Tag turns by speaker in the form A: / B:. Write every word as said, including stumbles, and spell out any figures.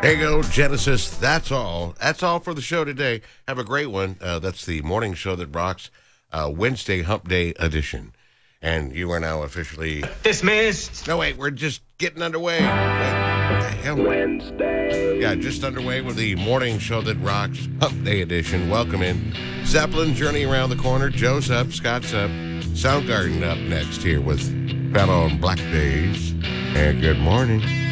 A: There you go, Genesis. That's all. That's all for the show today. Have a great one. Uh, that's the morning show that rocks, uh, Wednesday Hump Day edition. And you are now officially
B: dismissed.
A: No, wait, we're just getting underway. What the hell? Wednesday. Yeah, just underway with the morning show that rocks, Hump Day edition. Welcome in. Zeppelin, Journey Around the Corner. Joe's up, Scott's up. Soundgarden up next here with Fellow on Black Days. And good morning.